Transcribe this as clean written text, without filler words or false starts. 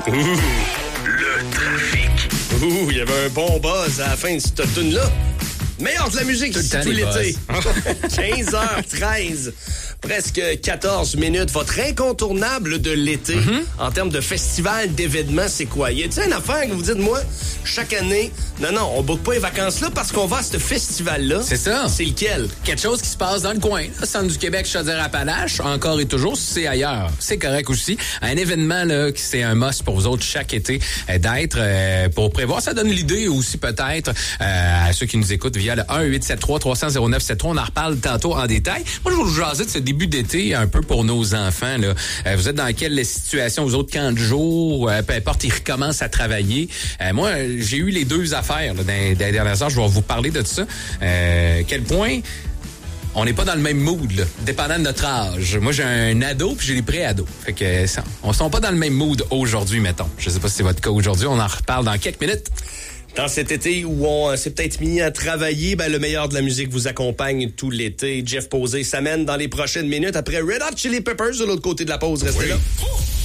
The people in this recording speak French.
Le trafic. Il y avait un bon buzz à la fin de cette tune-là. Meilleur de la musique tout l'été. 15h13, presque 14 minutes. Votre incontournable de l'été, en termes de festival, d'événements, c'est quoi? Y a-t-il une affaire que vous dites, moi, chaque année, non, on boucle pas les vacances là parce qu'on va à ce festival-là. C'est ça. C'est lequel? Quelque chose qui se passe dans le coin. Là, Centre du Québec, Chaudière-Appalaches, encore et toujours, c'est ailleurs. C'est correct aussi. Un événement là, qui c'est un must pour vous autres chaque été d'être pour prévoir. Ça donne l'idée aussi peut-être à ceux qui nous écoutent via le 1-873-300-0973. On en reparle tantôt en détail. Moi, je vais vous jaser de ce début d'été un peu pour nos enfants. Là. Vous êtes dans quelle situation, vous autres, camps de jour, peu importe, ils recommencent à travailler. Moi, j'ai eu les deux affaires là, dans les dernières heures. Je vais vous parler de ça. Quel point on n'est pas dans le même mood, là, dépendant de notre âge. Moi, j'ai un ado puis j'ai des pré-ados. Fait que on ne sont pas dans le même mood aujourd'hui, mettons. Je sais pas si c'est votre cas aujourd'hui. On en reparle dans quelques minutes. Dans cet été où on s'est peut-être mis à travailler, le meilleur de la musique vous accompagne tout l'été. Jeff Posey s'amène dans les prochaines minutes après Red Hot Chili Peppers de l'autre côté de la pause. Restez là.